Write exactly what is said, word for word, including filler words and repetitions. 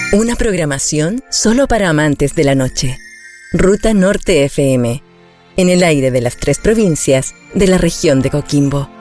Una programación solo para amantes de la noche. Ruta Norte F M, en el aire de las tres provincias de la región de Coquimbo.